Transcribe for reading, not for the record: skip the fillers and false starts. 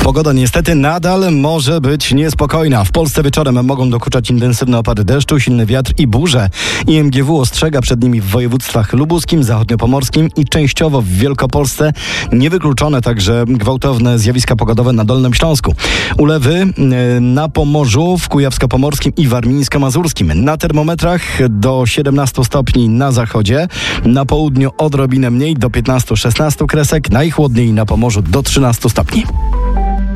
Pogoda niestety nadal może być niespokojna. W Polsce wieczorem mogą dokuczać intensywne opady deszczu, silny wiatr i burze. IMGW ostrzega przed nimi w województwach lubuskim, zachodniopomorskim i częściowo w Wielkopolsce. Niewykluczone także gwałtowne zjawiska pogodowe na Dolnym Śląsku. Ulewy na Pomorzu, w Kujawsko-Pomorskim i Warmińsko-Mazurskim. Na termometrach do 17 stopni na zachodzie, na południu odrobinę mniej, do 15-16 kresek, najchłodniej na Pomorzu do 13 stopni.